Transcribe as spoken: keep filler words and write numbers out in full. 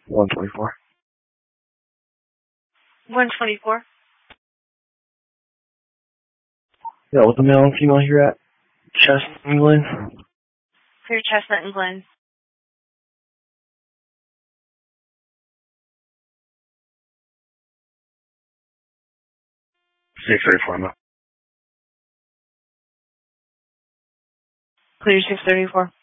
one twenty-four. one twenty-four. Yeah, with the male and female here at Chestnut and Glen. Clear Chestnut and Glen. six thirty-four, ma'am. Clear six thirty-four.